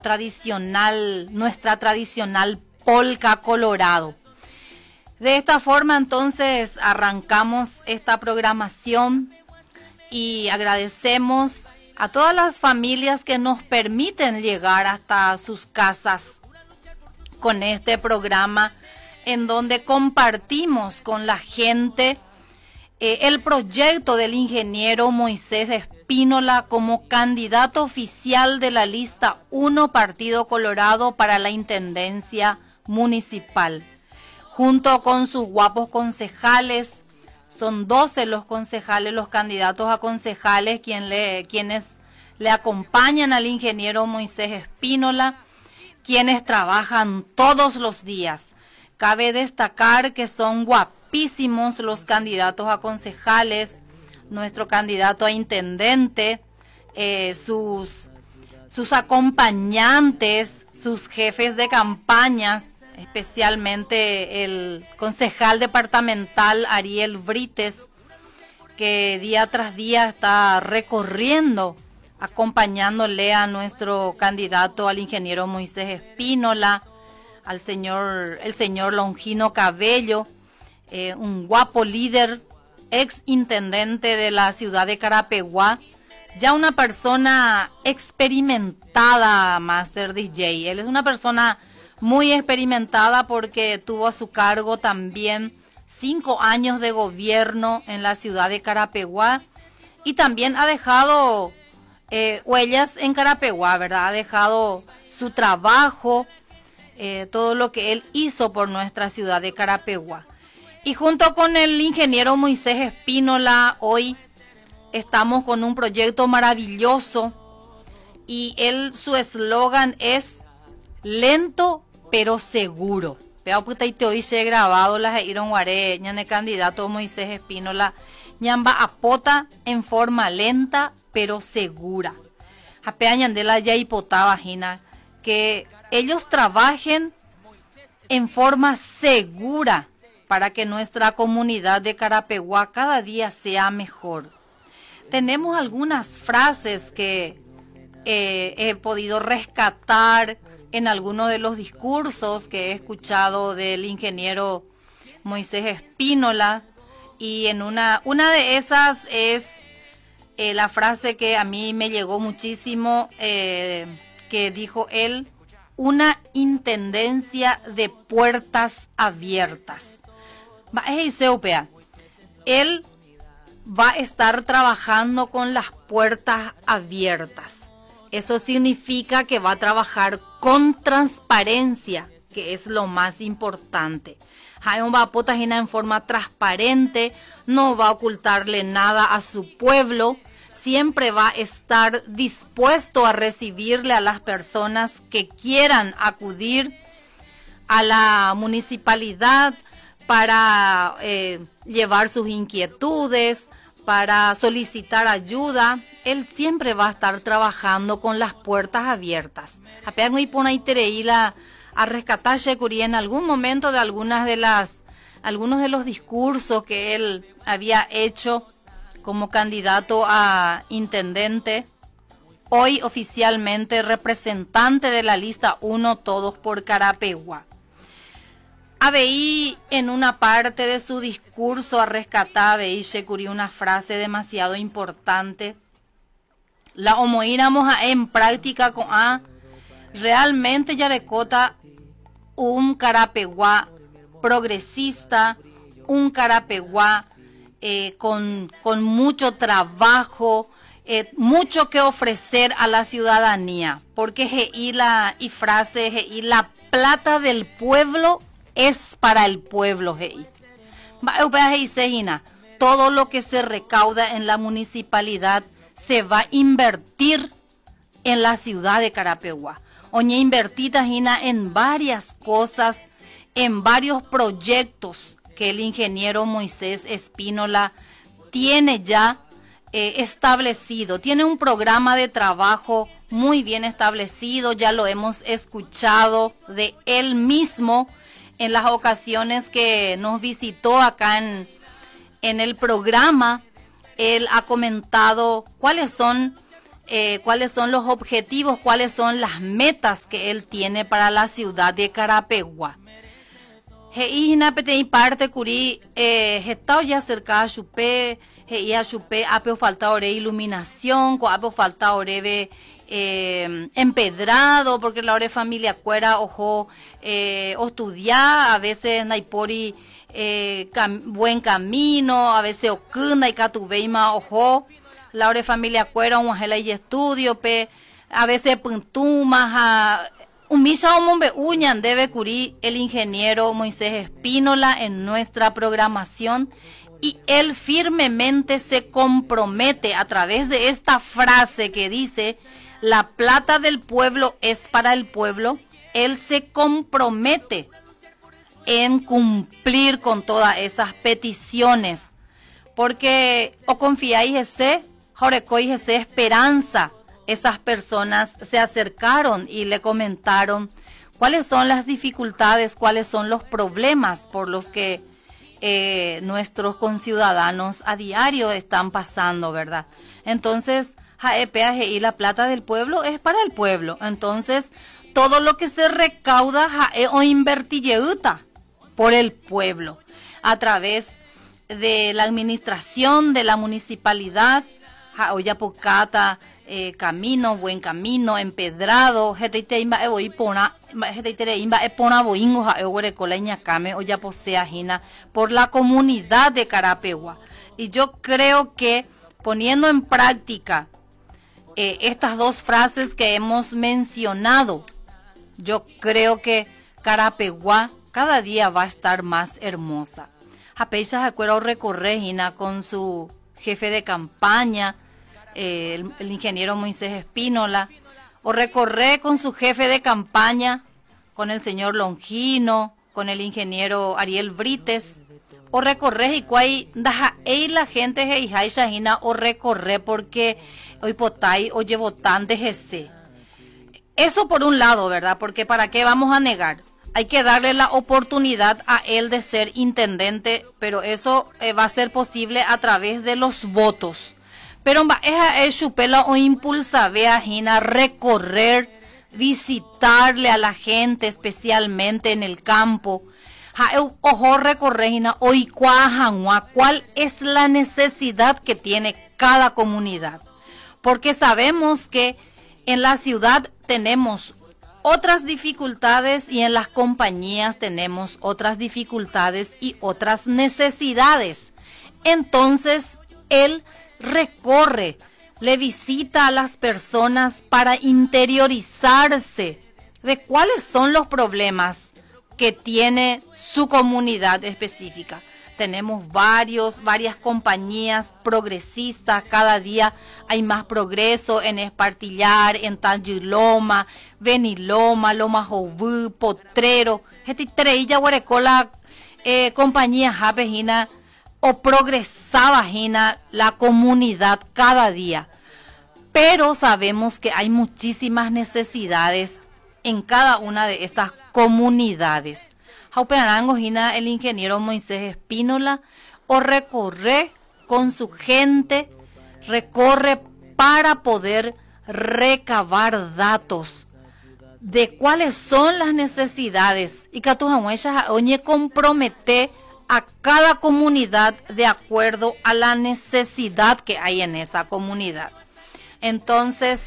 nuestra tradicional polka colorado. De esta forma entonces arrancamos esta programación y agradecemos a todas las familias que nos permiten llegar hasta sus casas con este programa en donde compartimos con la gente el proyecto del ingeniero Moisés Espínola como candidato oficial de la lista 1 Partido Colorado para la Intendencia Municipal. Junto con sus guapos concejales, son 12 los concejales, los candidatos a concejales quienes le acompañan al ingeniero Moisés Espínola, quienes trabajan todos los días. Cabe destacar que son guapísimos los candidatos a concejales, nuestro candidato a intendente, sus acompañantes, sus jefes de campañas, especialmente el concejal departamental Ariel Brites, que día tras día está recorriendo, acompañándole a nuestro candidato al ingeniero Moisés Espínola, el señor Longino Cabello, un guapo líder, ex intendente de la ciudad de Carapeguá, ya una persona experimentada, Master DJ. Él es una persona muy experimentada porque tuvo a su cargo también 5 años de gobierno en la ciudad de Carapeguá y también ha dejado huellas en Carapeguá, ¿verdad? Ha dejado su trabajo, todo lo que él hizo por nuestra ciudad de Carapeguá. Y junto con el ingeniero Moisés Espínola, hoy estamos con un proyecto maravilloso y su eslogan es lento pero seguro. Veo que te hoy se grabado las iron guare, ñane candidato Moisés Espínola, ñamba apota en forma lenta pero segura. Apea ñandela ya hipotaba, Gina, que ellos trabajen en forma segura para que nuestra comunidad de Carapeguá cada día sea mejor. Tenemos algunas frases que he podido rescatar en algunos de los discursos que he escuchado del ingeniero Moisés Espínola, y en una de esas es la frase que a mí me llegó muchísimo, que dijo él: una intendencia de puertas abiertas. Él va a estar trabajando con las puertas abiertas. Eso significa que va a trabajar con transparencia, que es lo más importante. Jaime va a potaginar en forma transparente, no va a ocultarle nada a su pueblo, siempre va a estar dispuesto a recibirle a las personas que quieran acudir a la municipalidad para llevar sus inquietudes, para solicitar ayuda. Él siempre va a estar trabajando con las puertas abiertas. Apenas me pone a rescatar en algún momento de algunos de los discursos que él había hecho como candidato a intendente, hoy oficialmente representante de la lista 1 Todos por Carapeguá. Aveí en una parte de su discurso a rescatar, aveí Shekuri una frase demasiado importante. La homoíramos en práctica con realmente Yarecota, un Carapeguá progresista, un Carapeguá con mucho trabajo, mucho que ofrecer a la ciudadanía, porque la plata del pueblo es para el pueblo. Todo lo que se recauda en la municipalidad se va a invertir en la ciudad de Carapeguá. Oñe invertida en varias cosas, en varios proyectos que el ingeniero Moisés Espínola tiene ya establecido. Tiene un programa de trabajo muy bien establecido, ya lo hemos escuchado de él mismo en las ocasiones que nos visitó acá en el programa. Él ha comentado cuáles son cuáles son los objetivos, cuáles son las metas que él tiene para la ciudad de Carapeguá. Hina petei parte curi getao ya cerca a chupe, a chupe apeo falta ore iluminación, co apeo falta orebe empedrado, porque la ore familia cuera ojo estudiar, a veces naipori buen camino, a veces okunda y catuveima ojo, la ore familia cuera un ajela y estudio, pe a veces puntumas un misa hombre uñan debe curir el ingeniero Moisés Espínola en nuestra programación, y él firmemente se compromete a través de esta frase que dice: la plata del pueblo es para el pueblo. Él se compromete en cumplir con todas esas peticiones, porque o confiáis ese, jorecois ese esperanza. Esas personas se acercaron y le comentaron cuáles son las dificultades, cuáles son los problemas por los que nuestros conciudadanos a diario están pasando, ¿verdad? Entonces, y la plata del pueblo es para el pueblo. Entonces, todo lo que se recauda o invertilleuta por el pueblo a través de la administración de la municipalidad, oyapocata, camino, buen camino, empedrado, por la comunidad de Carapeguá. Y yo creo que poniendo en práctica estas dos frases que hemos mencionado, yo creo que Carapeguá cada día va a estar más hermosa. Japeixa acuerdo recorrer con su jefe de campaña, el ingeniero Moisés Espínola, o recorrer con su jefe de campaña, con el señor Longino, con el ingeniero Ariel Brites, o recorrer y cuay la gente o recorrer porque hoy potay o llevotan de GC. Eso por un lado, ¿verdad? Porque ¿para qué vamos a negar? Hay que darle la oportunidad a él de ser intendente, pero eso va a ser posible a través de los votos. Pero es chupela o impulsa veajina recorrer, visitarle a la gente, especialmente en el campo. Ojo recorrer hoy cuál es la necesidad que tiene cada comunidad. Porque sabemos que en la ciudad tenemos otras dificultades y en las compañías tenemos otras dificultades y otras necesidades. Entonces, él recorre, le visita a las personas para interiorizarse de cuáles son los problemas que tiene su comunidad específica. Tenemos varias compañías progresistas, cada día hay más progreso en Espartillar, en Tangiloma, Beniloma, Loma Jovú, Potrero, Jetitreilla, Guarecola, compañía Japejina, o progresaba la comunidad cada día. Pero sabemos que hay muchísimas necesidades en cada una de esas comunidades. Jaupearango el ingeniero Moisés Espínola o recorre con su gente, recorre para poder recabar datos de cuáles son las necesidades y que oye compromete a cada comunidad de acuerdo a la necesidad que hay en esa comunidad. Entonces,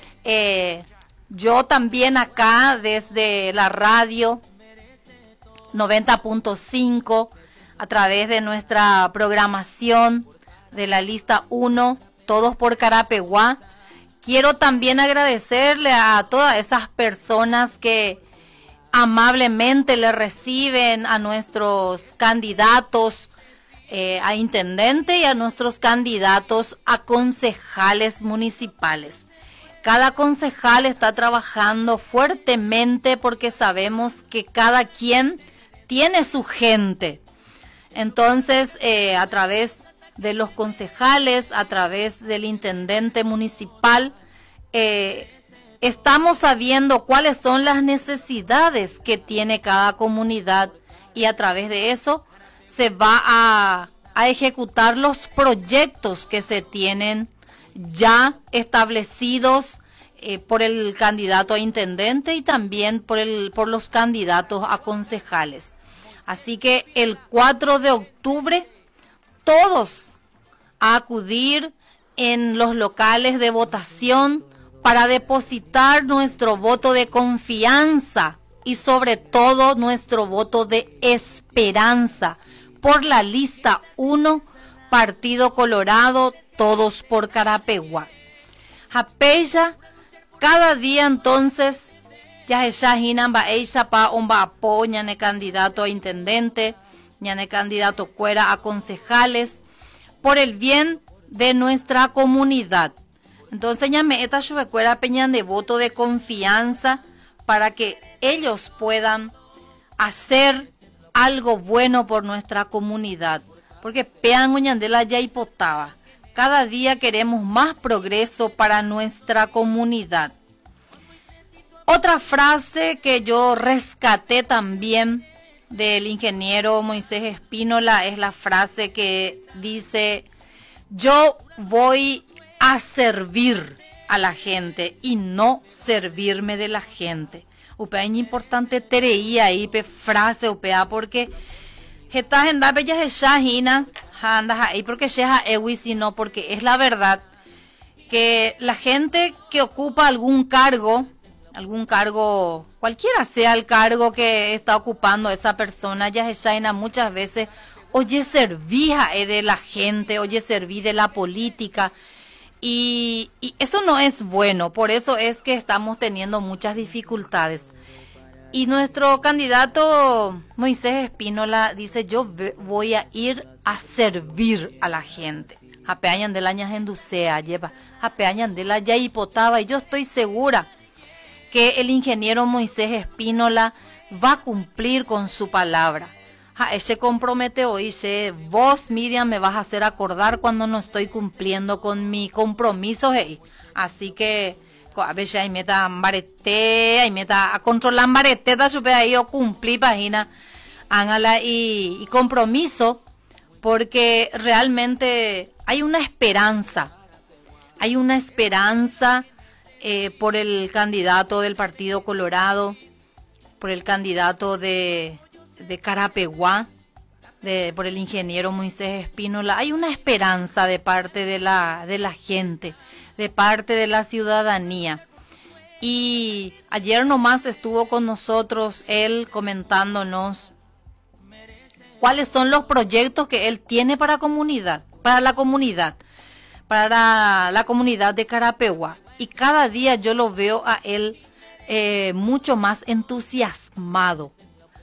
yo también acá desde la radio 90.5, a través de nuestra programación de la lista 1, Todos por Carapeguá, quiero también agradecerle a todas esas personas que amablemente le reciben a nuestros candidatos a intendente y a nuestros candidatos a concejales municipales. Cada concejal está trabajando fuertemente porque sabemos que cada quien tiene su gente. Entonces, a través de los concejales, a través del intendente municipal, estamos sabiendo cuáles son las necesidades que tiene cada comunidad y a través de eso se va a ejecutar los proyectos que se tienen ya establecidos por el candidato a intendente y también por los candidatos a concejales. Así que el 4 de octubre todos a acudir en los locales de votación para depositar nuestro voto de confianza y sobre todo nuestro voto de esperanza por la lista 1, Partido Colorado, Todos por Carapeguá. Japella, cada día entonces, ya hinan ba eisa pa omba apo ñane candidato a intendente, ñane candidato cuera a concejales, por el bien de nuestra comunidad. Entonces ñame esta chuvecuera peñan de voto de confianza para que ellos puedan hacer algo bueno por nuestra comunidad. Porque pean uñandela ya hipotaba. Cada día queremos más progreso para nuestra comunidad. Otra frase que yo rescaté también del ingeniero Moisés Espínola es la frase que dice: yo voy a servir a la gente y no servirme de la gente. Upea es importante tereía ahí pe frase upea porque estás en da bella shahina andas ahí porque sheha ewi sino porque es la verdad que la gente que ocupa algún cargo, cualquiera sea el cargo que está ocupando esa persona, ya shaina muchas veces oye servija de la gente, oye serví de la política. Y eso no es bueno, por eso es que estamos teniendo muchas dificultades. Y nuestro candidato Moisés Espínola dice: yo voy a ir a servir a la gente. Apeañan de la ñajenducea, lleva, apeañan de la ya hipotaba, y yo estoy segura que el ingeniero Moisés Espínola va a cumplir con su palabra. Él se compromete hoy, dice: vos, Miriam, me vas a hacer acordar cuando no estoy cumpliendo con mi compromiso. Así que a veces ahí meta marete, ahí meta a controlar marete, ahí yo cumplí página, hágala y compromiso, porque realmente hay una esperanza por el candidato del Partido Colorado, por el candidato de Carapeguá, por el ingeniero Moisés Espínola. Hay una esperanza de parte de la gente, de parte de la ciudadanía. Y ayer nomás estuvo con nosotros él comentándonos cuáles son los proyectos que él tiene para la comunidad de Carapeguá. Y cada día yo lo veo a él mucho más entusiasmado.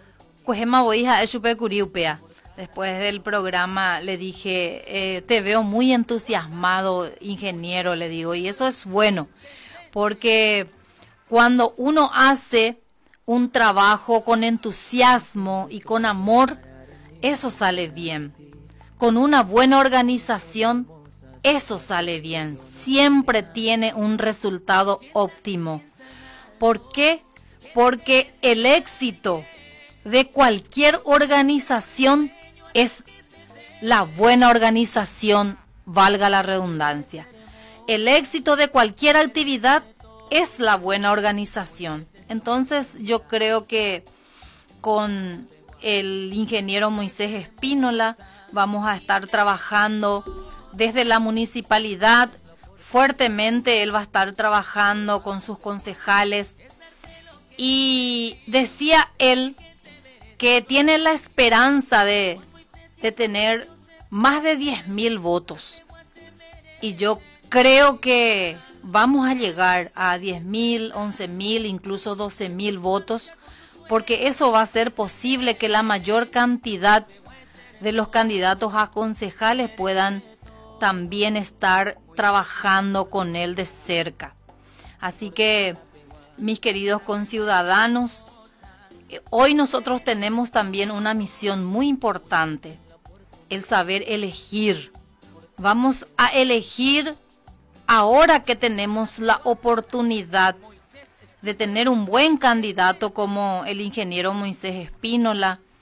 Después del programa le dije: te veo muy entusiasmado, ingeniero, le digo, y eso es bueno, porque cuando uno hace un trabajo con entusiasmo y con amor, eso sale bien. Con una buena organización, eso sale bien. Siempre tiene un resultado óptimo. ¿Por qué? Porque el éxito de cualquier organización es la buena organización, valga la redundancia. El éxito de cualquier actividad es la buena organización. Entonces yo creo que con el ingeniero Moisés Espínola vamos a estar trabajando desde la municipalidad fuertemente. Él va a estar trabajando con sus concejales y decía él que tiene la esperanza de tener más de 10.000 votos. Y yo creo que vamos a llegar a 10.000, 11.000, incluso 12.000 votos, porque eso va a ser posible que la mayor cantidad de los candidatos a concejales puedan también estar trabajando con él de cerca. Así que, mis queridos conciudadanos, hoy nosotros tenemos también una misión muy importante, el saber elegir. Vamos a elegir ahora que tenemos la oportunidad de tener un buen candidato como el ingeniero Moisés Espínola.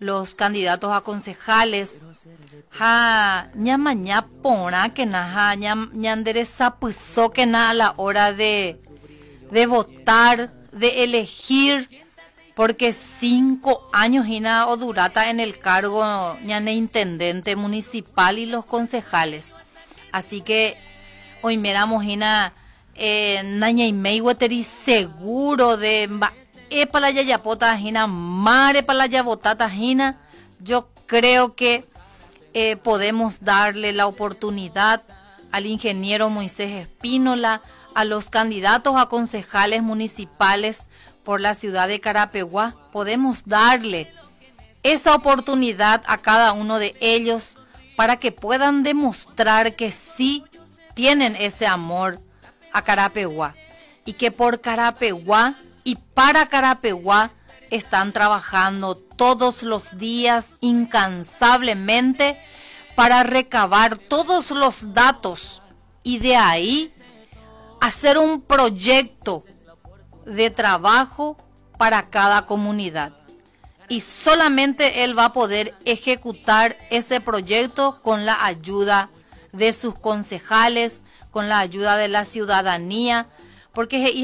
los candidatos a concejales. Ja, ñamaña pora que na, ñanderesa puso que na a la hora de votar, de elegir, porque 5 años Hina o durata en el cargo ñane intendente municipal y los concejales. Así que hoy miramos Hina naña y meiweteri seguro de para la yayapota Hina mare para la yabotata Hina. Yo creo que podemos darle la oportunidad al ingeniero Moisés Espínola, a los candidatos a concejales municipales por la ciudad de Carapeguá. Podemos darle esa oportunidad a cada uno de ellos para que puedan demostrar que sí tienen ese amor a Carapeguá y que por Carapeguá y para Carapeguá están trabajando todos los días incansablemente para recabar todos los datos y de ahí hacer un proyecto de trabajo para cada comunidad. Y solamente él va a poder ejecutar ese proyecto con la ayuda de sus concejales, con la ayuda de la ciudadanía, porque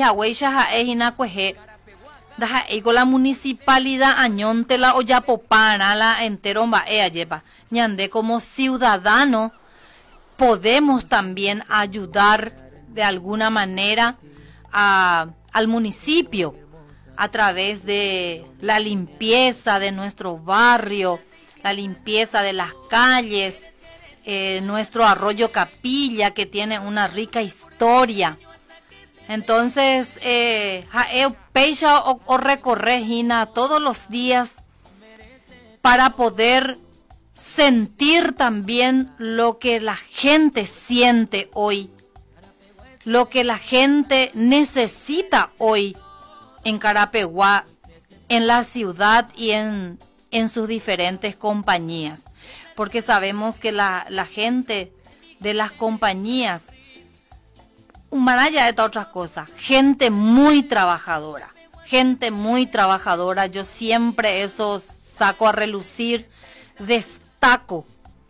con la municipalidad añonte la oyapopana la enteromba lleva ñande como ciudadano podemos también ayudar de alguna manera al municipio a través de la limpieza de nuestro barrio, la limpieza de las calles, nuestro arroyo Capilla que tiene una rica historia. Entonces, pecha o recorrer Hina todos los días para poder sentir también lo que la gente siente hoy, lo que la gente necesita hoy en Carapeguá, en la ciudad y en sus diferentes compañías. Porque sabemos que la gente de las compañías, Humanaya de otras cosas, gente muy trabajadora, yo siempre eso saco a relucir, destaco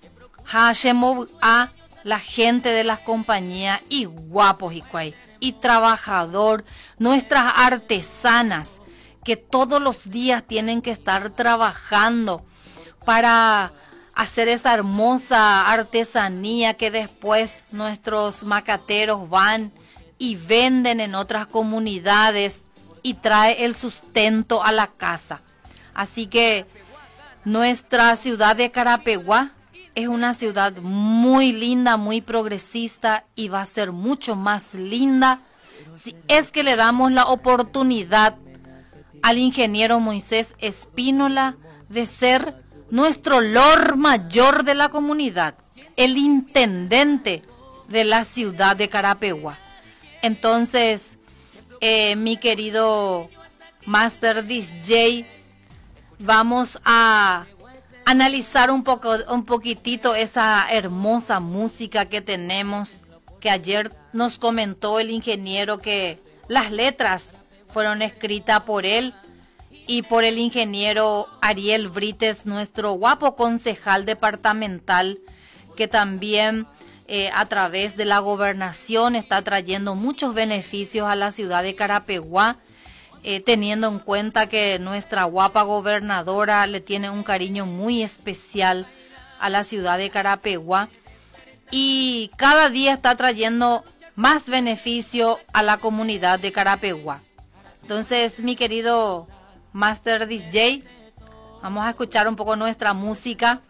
a la gente de las compañías y guapos y trabajador, nuestras artesanas que todos los días tienen que estar trabajando para hacer esa hermosa artesanía que después nuestros macateros van y venden en otras comunidades y trae el sustento a la casa. Así que nuestra ciudad de Carapeguá es una ciudad muy linda, muy progresista y va a ser mucho más linda si es que le damos la oportunidad al ingeniero Moisés Espínola de ser nuestro lord mayor de la comunidad, el intendente de la ciudad de Carapeguá. Entonces, mi querido Master DJ, vamos a analizar un poquitito esa hermosa música que tenemos, que ayer nos comentó el ingeniero que las letras fueron escritas por él y por el ingeniero Ariel Brites, nuestro guapo concejal departamental, que también a través de la gobernación está trayendo muchos beneficios a la ciudad de Carapeguá, teniendo en cuenta que nuestra guapa gobernadora le tiene un cariño muy especial a la ciudad de Carapeguá y cada día está trayendo más beneficio a la comunidad de Carapeguá. Entonces, mi querido Master DJ, vamos a escuchar un poco nuestra música.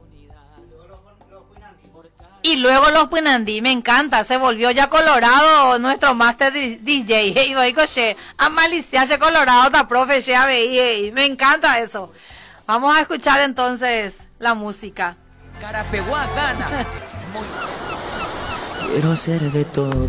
Y luego los Pinandí, me encanta, se volvió ya colorado nuestro Master DJ. Y voy coche, a maliciarse colorado, ta profe, ya veí, me encanta eso. Vamos a escuchar entonces la música. Carapeguá gana. Quiero ser de todo.